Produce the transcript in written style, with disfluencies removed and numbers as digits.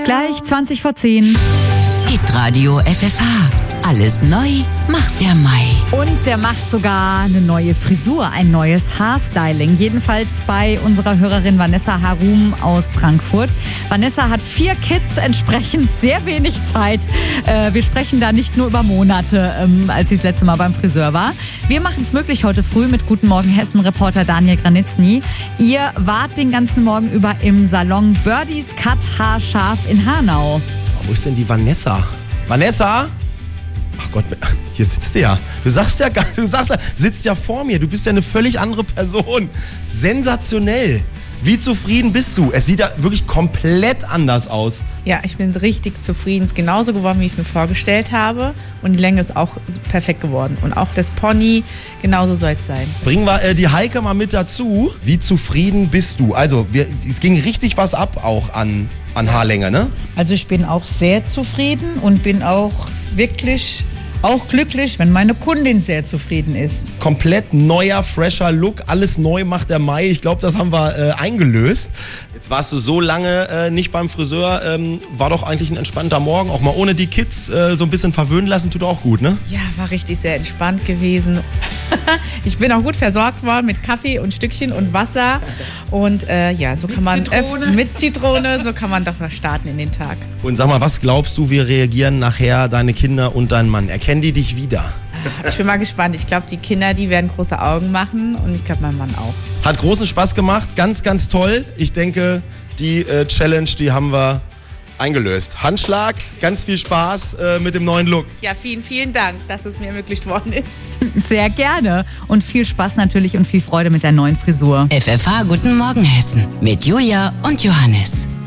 Gleich 20 vor 10. Hitradio FFH. Alles neu macht der Mai. Und der macht sogar eine neue Frisur, ein neues Haarstyling. Jedenfalls bei unserer Hörerin Vanessa Harum aus Frankfurt. Vanessa hat 4 Kids, entsprechend sehr wenig Zeit. Wir sprechen da nicht nur über Monate, als sie das letzte Mal beim Friseur war. Wir machen es möglich heute früh mit Guten Morgen Hessen-Reporter Daniel Granitzny. Ihr wart den ganzen Morgen über im Salon Birdies Cut Haarscharf in Hanau. Wo ist denn die Vanessa? Vanessa? Ach Gott, hier sitzt du ja. Sitzt ja vor mir. Du bist ja eine völlig andere Person. Sensationell. Wie zufrieden bist du? Es sieht ja wirklich komplett anders aus. Ja, ich bin richtig zufrieden. Es ist genauso geworden, wie ich es mir vorgestellt habe. Und die Länge ist auch perfekt geworden. Und auch das Pony, genauso soll es sein. Bringen wir die Heike mal mit dazu. Wie zufrieden bist du? Also, es ging richtig was ab auch an Haarlänge, ne? Also ich bin auch sehr zufrieden und bin auch wirklich auch glücklich, wenn meine Kundin sehr zufrieden ist. Komplett neuer, fresher Look, alles neu macht der Mai. Ich glaube, das haben wir eingelöst. Jetzt warst du so lange nicht beim Friseur. War doch eigentlich ein entspannter Morgen. Auch mal ohne die Kids so ein bisschen verwöhnen lassen, tut auch gut, ne? Ja, war richtig sehr entspannt gewesen. Ich bin auch gut versorgt worden mit Kaffee und Stückchen und Wasser. Und ja, so kann man mit Zitrone, so kann man doch noch starten in den Tag. Und sag mal, was glaubst du, wie reagieren nachher deine Kinder und dein Mann? Erkennen die dich wieder? Ich bin mal gespannt. Ich glaube, die Kinder, die werden große Augen machen und ich glaube, mein Mann auch. Hat großen Spaß gemacht, ganz, ganz toll. Ich denke, die Challenge, die haben wir eingelöst. Handschlag, ganz viel Spaß mit dem neuen Look. Ja, vielen, vielen Dank, dass es mir ermöglicht worden ist. Sehr gerne. Und viel Spaß natürlich und viel Freude mit der neuen Frisur. FFH Guten Morgen Hessen mit Julia und Johannes.